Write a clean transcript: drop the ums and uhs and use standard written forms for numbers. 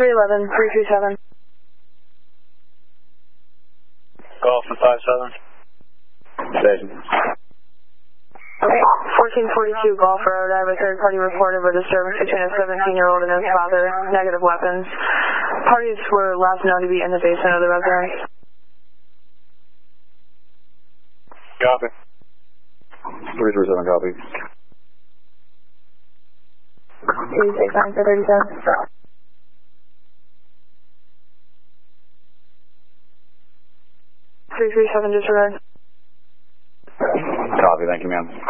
311, 337. Golf and 57. Station. Okay, 1442 Golf Road. I have a third party report of a disturbance between a 17-year-old and his father. Negative weapons. Parties were last known to be in the basement of the residence. Copy. 337 copy. 269 for 37. 337 disregard. Copy, thank you, ma'am.